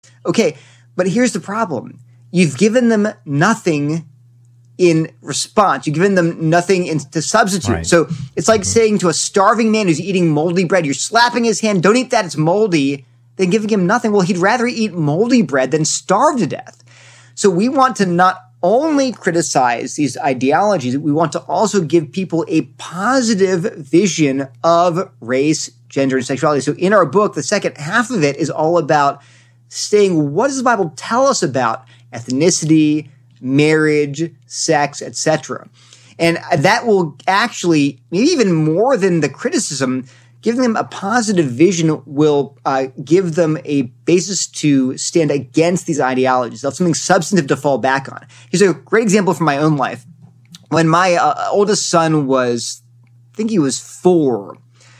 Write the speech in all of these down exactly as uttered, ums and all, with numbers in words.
Okay, but here's the problem. You've given them nothing in response. You've given them nothing in, to substitute. Right. So it's like Mm-hmm. saying to a starving man who's eating moldy bread, you're slapping his hand, don't eat that, it's moldy, then giving him nothing. Well, he'd rather eat moldy bread than starve to death. So we want to not only criticize these ideologies, we want to also give people a positive vision of race, gender, and sexuality. So in our book, the second half of it is all about saying, what does the Bible tell us about ethnicity, marriage, sex, et cetera? And that will actually, maybe even more than the criticism, giving them a positive vision will uh, give them a basis to stand against these ideologies. They'll have something substantive to fall back on. Here's a great example from my own life. When my uh, oldest son was, I think he was four,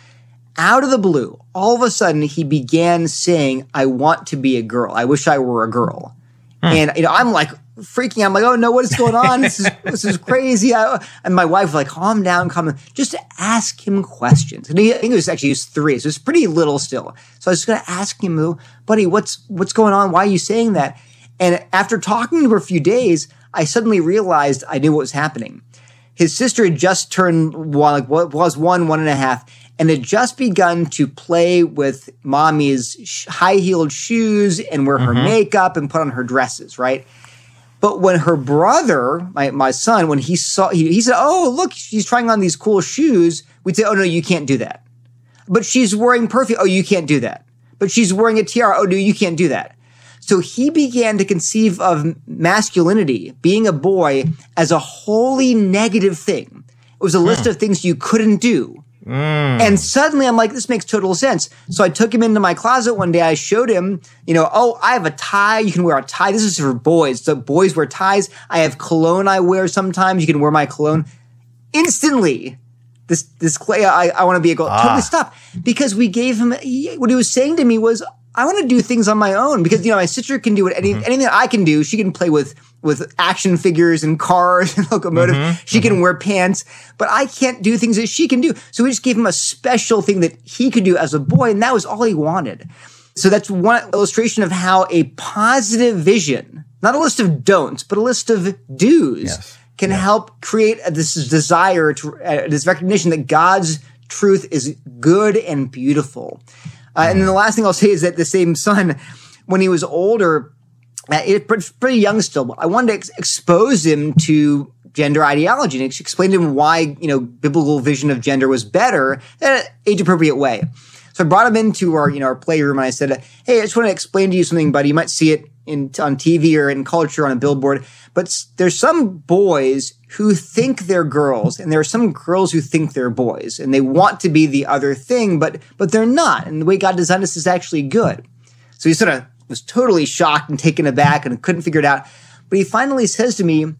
out of the blue, all of a sudden he began saying, I want to be a girl. I wish I were a girl. Hmm. And you know, I'm like freaking out. I'm like, oh no, what is going on? This is, this is crazy. I, and my wife was like, calm down, calm down. Just to ask him questions. And he, I think it was actually, he was three, so it's pretty little still. So I was just going to ask him, buddy, what's, what's going on? Why are you saying that? And after talking to him for a few days, I suddenly realized I knew what was happening. His sister had just turned one, like what was one, one and a half, and had just begun to play with mommy's sh- high-heeled shoes and wear her mm-hmm. makeup and put on her dresses, right? But when her brother, my, my son, when he saw, he, he said, oh, look, she's trying on these cool shoes. We'd say, oh, no, you can't do that. But she's wearing perfume. Oh, you can't do that. But she's wearing a tiara. Oh, no, you can't do that. So he began to conceive of masculinity, being a boy, as a wholly negative thing. It was a list mm. of things you couldn't do. Mm. And suddenly I'm like, this makes total sense. So I took him into my closet one day. I showed him, you know, oh, I have a tie. You can wear a tie. This is for boys. So boys wear ties. I have cologne I wear sometimes. You can wear my cologne. Instantly, this, this clay, I, I want to be a girl. Ah. Totally stopped. Because we gave him, he, what he was saying to me was, I want to do things on my own. Because, you know, my sister can do what any, mm-hmm. anything that I can do. She can play with with action figures and cars and locomotives. Mm-hmm, she mm-hmm. can wear pants, but I can't do things that she can do. So we just gave him a special thing that he could do as a boy, and that was all he wanted. So that's one illustration of how a positive vision, not a list of don'ts, but a list of do's, yes. can yes. help create this desire, to, uh, this recognition that God's truth is good and beautiful. Uh, mm. And then the last thing I'll say is that the same son, when he was older, Uh, it, pretty young still, but I wanted to ex- expose him to gender ideology and ex- explain to him why, you know, biblical vision of gender was better in an age-appropriate way. So I brought him into our, you know, our playroom and I said, hey, I just want to explain to you something, buddy. You might see it in, on T V or in culture on a billboard, but there's some boys who think they're girls and there are some girls who think they're boys and they want to be the other thing, but, but they're not. And the way God designed us is actually good. So he sort of was totally shocked and taken aback and couldn't figure it out. But he finally says to me,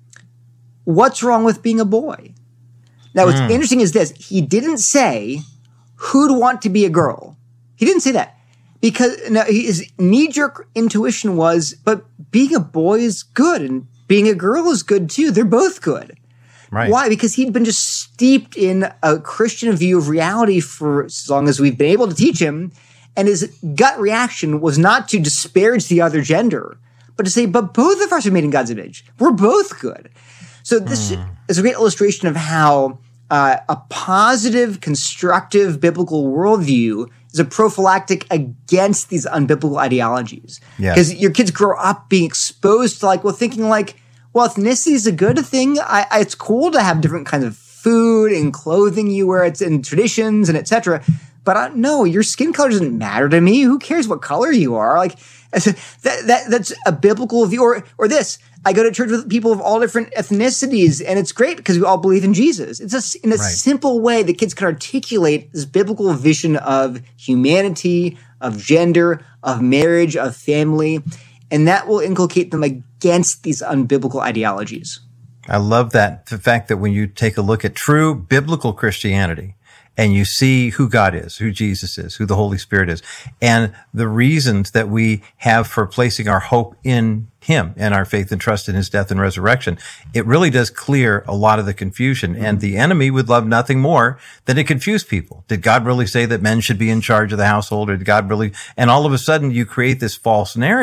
what's wrong with being a boy? Now, what's mm. interesting is this. He didn't say who'd want to be a girl. He didn't say that. Because no, his knee-jerk intuition was, but being a boy is good and being a girl is good too. They're both good. Right. Why? Because he'd been just steeped in a Christian view of reality for as long as we've been able to teach him. And his gut reaction was not to disparage the other gender, but to say, but both of us are made in God's image. We're both good. So this mm. is a great illustration of how uh, a positive, constructive biblical worldview is a prophylactic against these unbiblical ideologies. Because yes. your kids grow up being exposed to like, well, thinking like, well, ethnicity is a good thing. I, I, it's cool to have different kinds of food and clothing you wear, it's in traditions and et cetera. But uh, no, your skin color doesn't matter to me. Who cares what color you are? Like that, that that's a biblical view. Or, or this, I go to church with people of all different ethnicities, and it's great because we all believe in Jesus. It's a, in a right. simple way that kids can articulate this biblical vision of humanity, of gender, of marriage, of family, and that will inculcate them against these unbiblical ideologies. I love that. The fact that when you take a look at true biblical Christianity, and you see who God is, who Jesus is, who the Holy Spirit is, and the reasons that we have for placing our hope in him and our faith and trust in his death and resurrection, it really does clear a lot of the confusion. And the enemy would love nothing more than to confuse people. Did God really say that men should be in charge of the household, or did God really? And all of a sudden you create this false narrative